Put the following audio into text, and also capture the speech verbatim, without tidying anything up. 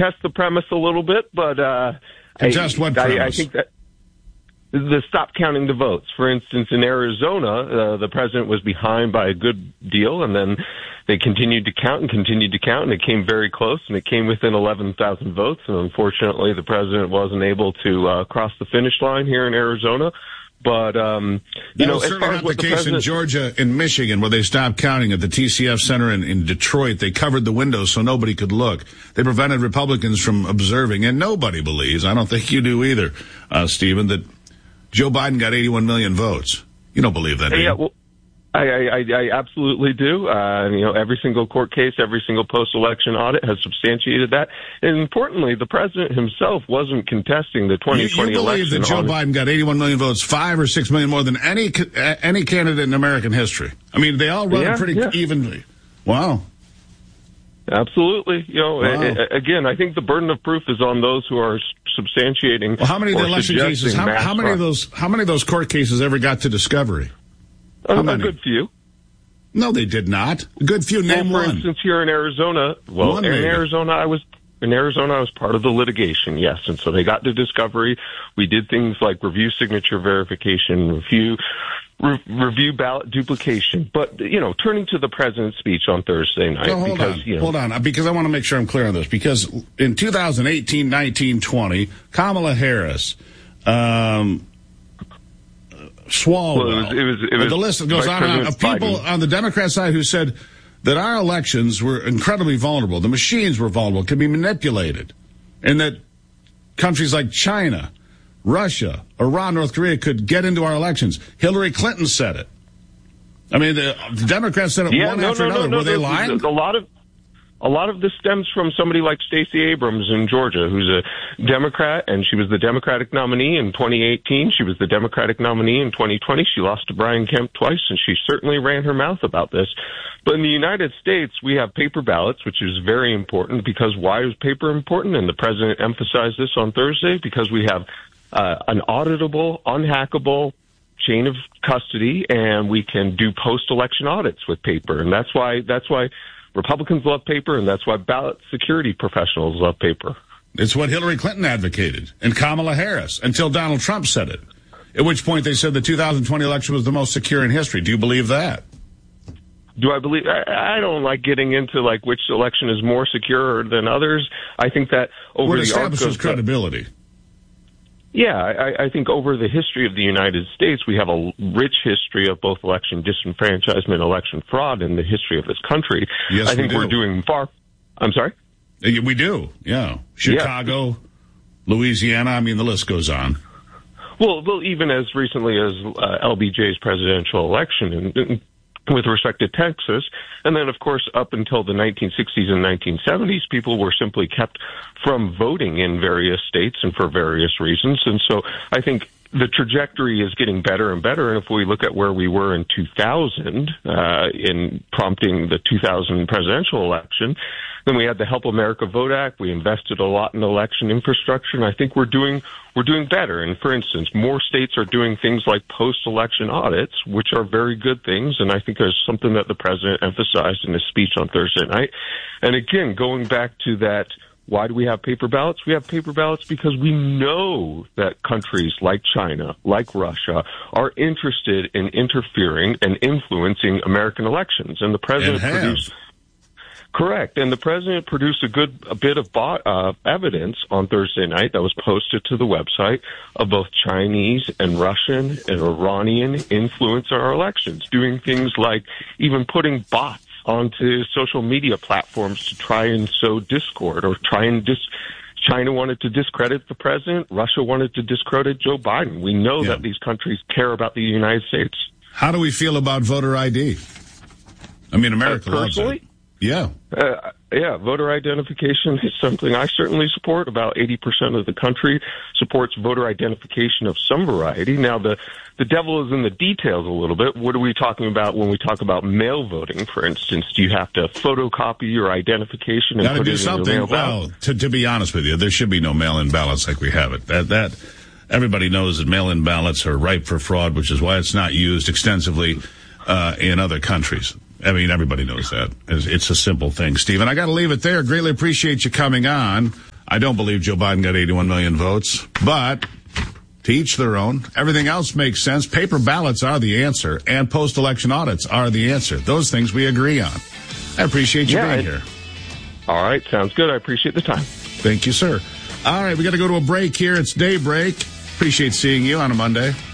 contest the premise a little bit, but uh, contest I, what premise? I, I think that the stop counting the votes. For instance, in Arizona, uh, the president was behind by a good deal, and then they continued to count and continued to count, and it came very close, and it came within eleven thousand votes. And unfortunately, the president wasn't able to uh, cross the finish line here in Arizona. But, um, you that know, was as certainly far not as what the the case president... in Georgia and Michigan, where they stopped counting at the T C F Center in, in Detroit. They covered the windows so nobody could look. They prevented Republicans from observing, and nobody believes, I don't think you do either, uh, Stephen, that Joe Biden got eighty-one million votes. You don't believe that, do you? Yeah, well, I, I, I absolutely do. Uh, you know, every single court case, every single post-election audit has substantiated that. And importantly, the president himself wasn't contesting the twenty twenty you, you election. believe that Joe on Biden got eighty-one million votes, five or six million more than any any candidate in American history? I mean, they all run yeah, pretty yeah. evenly. Wow. Absolutely. You know, Wow. a, again, I think the burden of proof is on those who are substantiating. Well, how many of the or election cases? How, how many fraud. of those? How many of those court cases ever got to discovery? A, How a many? good few. No, they did not. A good few. Name well, for one. instance, here in Arizona, well, One in maybe. Arizona, I was in Arizona. I was part of the litigation, yes, and so they got to discovery. We did things like review signature verification, review re- review ballot duplication. But you know, turning to the president's speech on Thursday night, No, hold because on, you know, hold on, because I want to make sure I'm clear on this. Because in two thousand eighteen, nineteen, twenty, Kamala Harris, um, Swalwell, well, it was, it was, it was the list goes Vice on and on of President people Biden. on the Democrat side who said that our elections were incredibly vulnerable. The machines were vulnerable, could be manipulated, and that countries like China, Russia, Iran, North Korea could get into our elections. Hillary Clinton said it. I mean, the, the Democrats said it yeah, one no, after no, another. no, Were they no, lying? A lot of a lot of this stems from somebody like Stacey Abrams in Georgia, who's a Democrat, and she was the Democratic nominee in twenty eighteen. She was the Democratic nominee in twenty twenty. She lost to Brian Kemp twice, and she certainly ran her mouth about this. But in the United States, we have paper ballots, which is very important, because why is paper important? And the president emphasized this on Thursday, because we have uh, an auditable, unhackable chain of custody, and we can do post-election audits with paper. And that's why that's why Republicans love paper, and that's why ballot security professionals love paper. It's what Hillary Clinton advocated, and Kamala Harris, until Donald Trump said it. At which point they said the two thousand twenty election was the most secure in history. Do you believe that? Do I believe? I, I don't like getting into like which election is more secure than others. I think that over Well, it the arc establishes of credibility. Yeah, I, I think over the history of the United States, we have a rich history of both election disenfranchisement, election fraud in the history of this country. Yes, I think we do. we're doing far. I'm sorry? Uh, We do, yeah. Chicago, yeah. Louisiana, I mean, the list goes on. Well, well even as recently as uh, L B J's presidential election in, in, with respect to Texas. And then, of course, up until the nineteen sixties and nineteen seventies, people were simply kept from voting in various states and for various reasons. And so I think the trajectory is getting better and better. And if we look at where we were in two thousand, uh, in prompting the two thousand presidential election, then we had the Help America Vote Act. We invested a lot in election infrastructure, and I think we're doing we're doing better. And for instance, more states are doing things like post-election audits, which are very good things. And I think there's something that the president emphasized in his speech on Thursday night. And again, going back to that, why do we have paper ballots? We have paper ballots because we know that countries like China, like Russia, are interested in interfering and influencing American elections. And the president And have. produced. Correct. And the president produced a good a bit of bo- uh, evidence on Thursday night that was posted to the website of both Chinese and Russian and Iranian influence on our elections, doing things like even putting bots onto social media platforms to try and sow discord or try and dis. China wanted to discredit the president. Russia wanted to discredit Joe Biden. We know Yeah. that these countries care about the United States. How do we feel about voter I D? I mean, America Uh, loves personally? it. Yeah. Uh, yeah, voter identification is something I certainly support. About eighty percent of the country supports voter identification of some variety. Now, the, the devil is in the details a little bit. What are we talking about when we talk about mail voting, for instance? Do you have to photocopy your identification and Got to put do it in something. your mail ballot? Well, to, to be honest with you, there should be no mail-in ballots like we have it. That that everybody knows that mail-in ballots are ripe for fraud, which is why it's not used extensively uh, in other countries. I mean, everybody knows that. It's, it's a simple thing. Stephen, I got to leave it there. Greatly appreciate you coming on. I don't believe Joe Biden got eighty-one million votes, but to each their own. Everything else makes sense. Paper ballots are the answer, and post-election audits are the answer. Those things we agree on. I appreciate you yeah, being I, here. All right, sounds good. I appreciate the time. Thank you, sir. All right, we got to go to a break here. It's Daybreak. Appreciate seeing you on a Monday.